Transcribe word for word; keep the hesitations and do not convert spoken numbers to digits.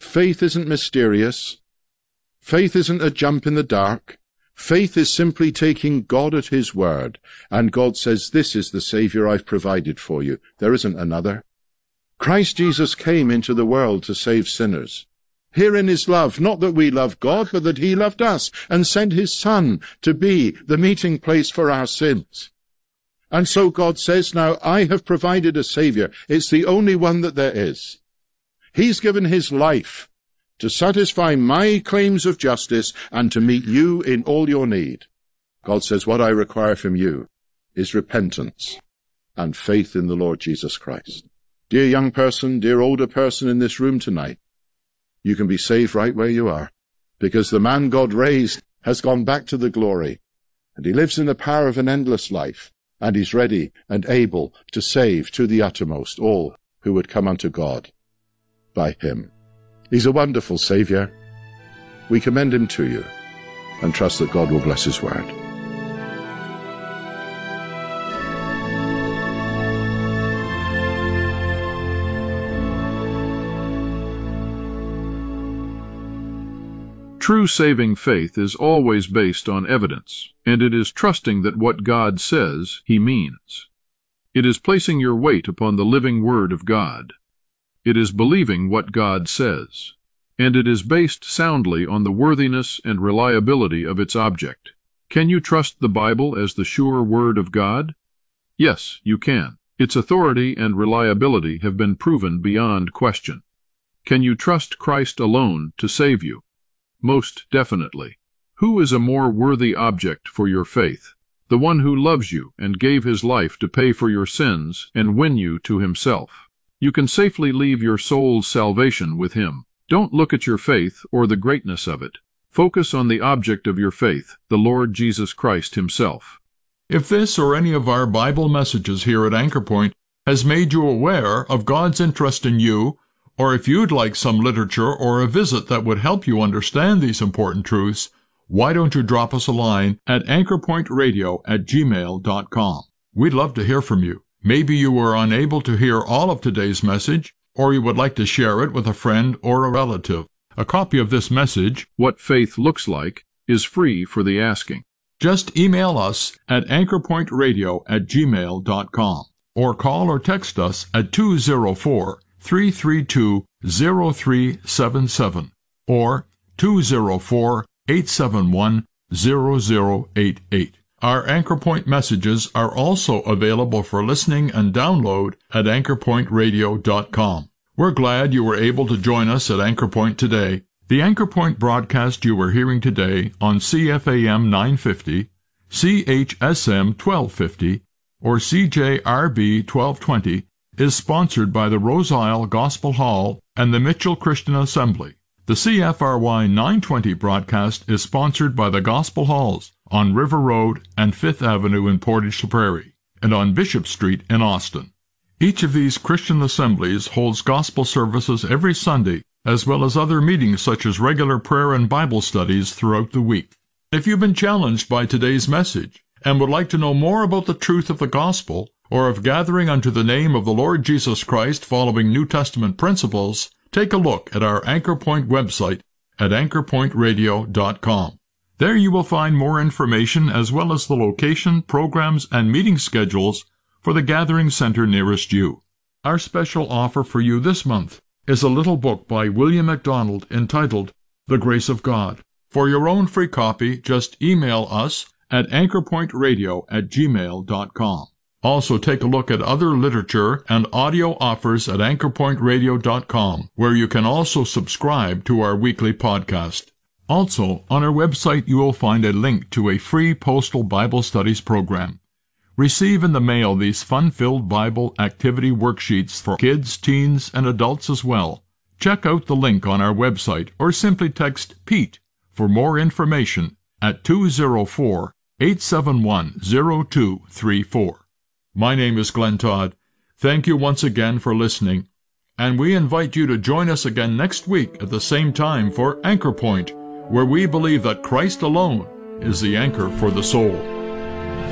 faith isn't mysterious. Faith isn't a jump in the dark. Faith is simply taking God at his word, and God says, this is the Saviour I've provided for you. There isn't another. Christ Jesus came into the world to save sinners. Herein is love, not that we love God, but that he loved us and sent his Son to be the meeting place for our sins. And so God says, now I have provided a Saviour. It's the only one that there is. He's given his life to satisfy my claims of justice and to meet you in all your need. God says, what I require from you is repentance and faith in the Lord Jesus Christ. Dear young person, dear older person in this room tonight, you can be saved right where you are, because the man God raised has gone back to the glory, and he lives in the power of an endless life, and he's ready and able to save to the uttermost all who would come unto God by him. He's a wonderful Saviour. We commend him to you and trust that God will bless his word. True saving faith is always based on evidence, and it is trusting that what God says he means. It is placing your weight upon the living Word of God. It is believing what God says, and it is based soundly on the worthiness and reliability of its object. Can you trust the Bible as the sure Word of God? Yes, you can. Its authority and reliability have been proven beyond question. Can you trust Christ alone to save you? Most definitely. Who is a more worthy object for your faith? The one who loves you and gave his life to pay for your sins and win you to himself. You can safely leave your soul's salvation with him. Don't look at your faith or the greatness of it. Focus on the object of your faith, the Lord Jesus Christ himself. If this or any of our Bible messages here at Anchor Point has made you aware of God's interest in you, or if you'd like some literature or a visit that would help you understand these important truths, why don't you drop us a line at anchorpointradio at gmail dot com. We'd love to hear from you. Maybe you were unable to hear all of today's message, or you would like to share it with a friend or a relative. A copy of this message, What Faith Looks Like, is free for the asking. Just email us at anchorpointradio at gmail dot com, or call or text us at two oh four, three three two, oh three seven seven or two oh four, eight seven one, oh oh eight eight. Our Anchor Point messages are also available for listening and download at anchor point radio dot com. We're glad you were able to join us at Anchor Point today. The Anchor Point broadcast you were hearing today on C F A M nine fifty, C H S M twelve fifty, or C J R B twelve twenty is sponsored by the Rose Isle Gospel Hall and the Mitchell Christian Assembly. The C F R Y nine twenty broadcast is sponsored by the Gospel Halls on River Road and Fifth Avenue in Portage la Prairie, and on Bishop Street in Austin. Each of these Christian assemblies holds gospel services every Sunday, as well as other meetings such as regular prayer and Bible studies throughout the week. If you've been challenged by today's message and would like to know more about the truth of the gospel, or of gathering unto the name of the Lord Jesus Christ following New Testament principles, take a look at our Anchor Point website at anchor point radio dot com. There you will find more information as well as the location, programs, and meeting schedules for the gathering center nearest you. Our special offer for you this month is a little book by William MacDonald entitled The Grace of God. For your own free copy, just email us at anchorpointradio at gmail dot com. Also, take a look at other literature and audio offers at anchor point radio dot com, where you can also subscribe to our weekly podcast. Also, on our website you will find a link to a free postal Bible studies program. Receive in the mail these fun-filled Bible activity worksheets for kids, teens, and adults as well. Check out the link on our website or simply text Pete for more information at two oh four, eight seven one, oh two three four. My name is Glenn Todd. Thank you once again for listening, and we invite you to join us again next week at the same time for Anchor Point, where we believe that Christ alone is the anchor for the soul.